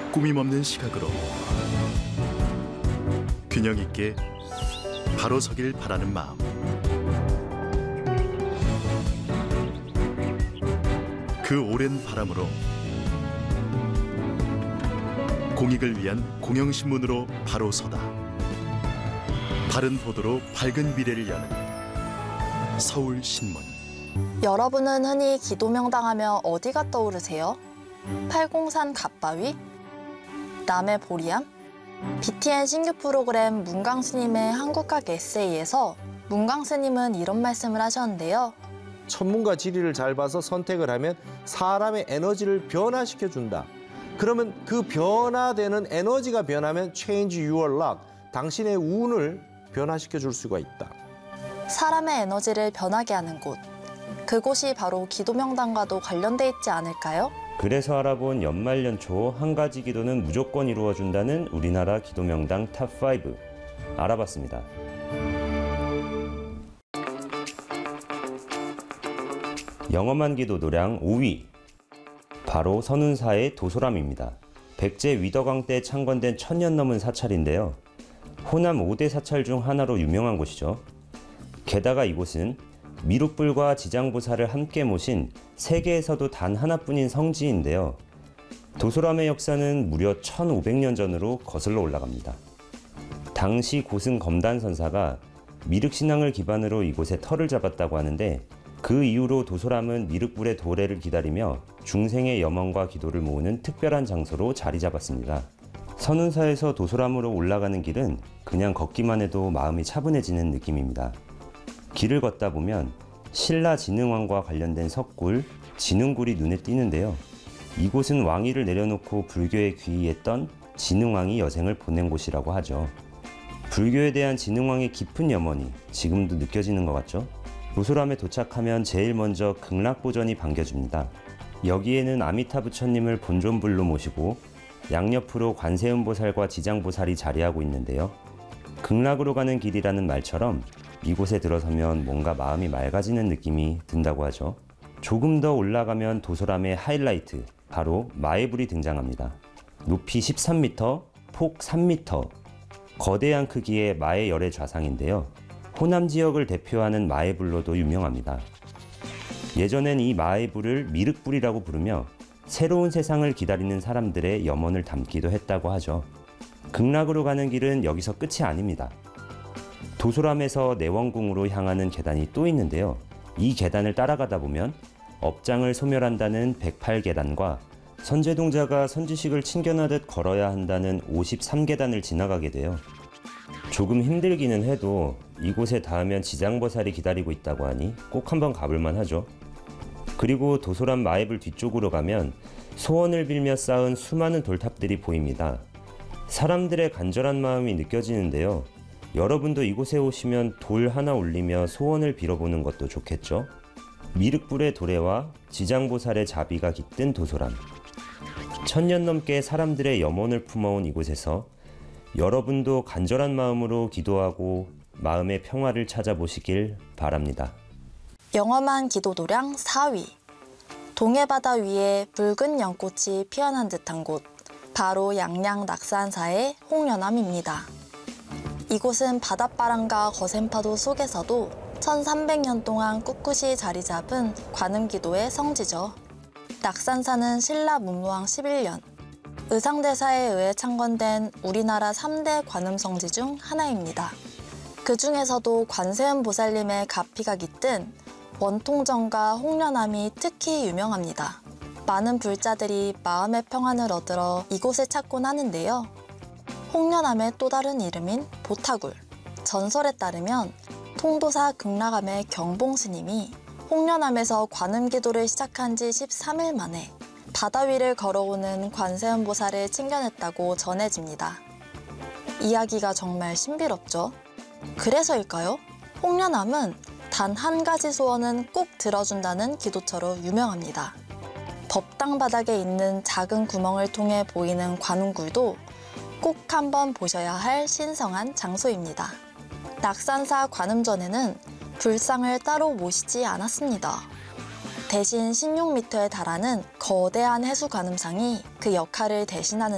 꾸밈없는 시각으로 균형 있게 바로 서길 바라는 마음. 그 오랜 바람으로 공익을 위한 공영신문으로 바로 서다. 바른 보도로 밝은 미래를 여는 서울신문. 여러분은 흔히 기도명당하며 어디가 떠오르세요? 팔공산 갓바위? 남해 보리암? BTN 신규 프로그램 문광스님의 한국학 에세이에서 문광스님은 이런 말씀을 하셨는데요. 천문과 지리를 잘 봐서 선택을 하면 사람의 에너지를 변화시켜준다. 그러면 그 변화되는 에너지가 변하면 change your luck, 당신의 운을 변화시켜줄 수가 있다. 사람의 에너지를 변하게 하는 곳. 그곳이 바로 기도명당과도 관련돼 있지 않을까요? 그래서 알아본 연말연초 한 가지 기도는 무조건 이루어준다는 우리나라 기도명당 탑5 알아봤습니다. 영험한 기도 도량 5위, 바로 선운사의 도소람입니다. 백제 위덕왕 때 창건된 1000년 넘은 사찰인데요. 호남 5대 사찰 중 하나로 유명한 곳이죠. 게다가 이곳은 미륵불과 지장보살을 함께 모신 세계에서도 단 하나뿐인 성지인데요. 도소람의 역사는 무려 1500년 전으로 거슬러 올라갑니다. 당시 고승 검단선사가 미륵신앙을 기반으로 이곳에 터를 잡았다고 하는데, 그 이후로 도소람은 미륵불의 도래를 기다리며 중생의 염원과 기도를 모으는 특별한 장소로 자리 잡았습니다. 선운사에서 도소람으로 올라가는 길은 그냥 걷기만 해도 마음이 차분해지는 느낌입니다. 길을 걷다 보면 신라 진흥왕과 관련된 석굴, 진흥굴이 눈에 띄는데요. 이곳은 왕위를 내려놓고 불교에 귀의했던 진흥왕이 여생을 보낸 곳이라고 하죠. 불교에 대한 진흥왕의 깊은 염원이 지금도 느껴지는 것 같죠? 도소람에 도착하면 제일 먼저 극락보전이 반겨줍니다. 여기에는 아미타 부처님을 본존불로 모시고 양옆으로 관세음보살과 지장보살이 자리하고 있는데요. 극락으로 가는 길이라는 말처럼 이곳에 들어서면 뭔가 마음이 맑아지는 느낌이 든다고 하죠. 조금 더 올라가면 도소람의 하이라이트, 바로 마애불이 등장합니다. 높이 13m, 폭 3m, 거대한 크기의 마애 열의 좌상인데요. 호남 지역을 대표하는 마애불로도 유명합니다. 예전엔 이 마애불을 미륵불이라고 부르며 새로운 세상을 기다리는 사람들의 염원을 담기도 했다고 하죠. 극락으로 가는 길은 여기서 끝이 아닙니다. 도소람에서 내원궁으로 향하는 계단이 또 있는데요. 이 계단을 따라가다 보면 업장을 소멸한다는 108계단과 선제동자가 선지식을 챙겨나듯 걸어야 한다는 53계단을 지나가게 돼요. 조금 힘들기는 해도 이곳에 닿으면 지장보살이 기다리고 있다고 하니 꼭 한번 가볼만 하죠. 그리고 도소람 마애불 뒤쪽으로 가면 소원을 빌며 쌓은 수많은 돌탑들이 보입니다. 사람들의 간절한 마음이 느껴지는데요. 여러분도 이곳에 오시면 돌 하나 올리며 소원을 빌어보는 것도 좋겠죠? 미륵불의 도래와 지장보살의 자비가 깃든 도소람. 1000년 넘게 사람들의 염원을 품어온 이곳에서 여러분도 간절한 마음으로 기도하고 마음의 평화를 찾아보시길 바랍니다. 영험한 기도도량 4위. 동해바다 위에 붉은 연꽃이 피어난 듯한 곳, 바로 양양 낙산사의 홍련암입니다. 이곳은 바닷바람과 거센 파도 속에서도 1300년 동안 꿋꿋이 자리 잡은 관음기도의 성지죠. 낙산사는 신라 문무왕 11년, 의상대사에 의해 창건된 우리나라 3대 관음성지 중 하나입니다. 그 중에서도 관세음 보살님의 가피가 깃든 원통정과 홍련암이 특히 유명합니다. 많은 불자들이 마음의 평안을 얻으러 이곳을 찾곤 하는데요. 홍련암의 또 다른 이름인 보타굴. 전설에 따르면 통도사 극락암의 경봉스님이 홍련암에서 관음기도를 시작한 지 13일 만에 바다 위를 걸어오는 관세음보살을 챙겨냈다고 전해집니다. 이야기가 정말 신비롭죠? 그래서일까요? 홍련암은 단 한 가지 소원은 꼭 들어준다는 기도처로 유명합니다. 법당 바닥에 있는 작은 구멍을 통해 보이는 관음굴도 꼭 한번 보셔야 할 신성한 장소입니다. 낙산사 관음전에는 불상을 따로 모시지 않았습니다. 대신 16m에 달하는 거대한 해수 관음상이 그 역할을 대신하는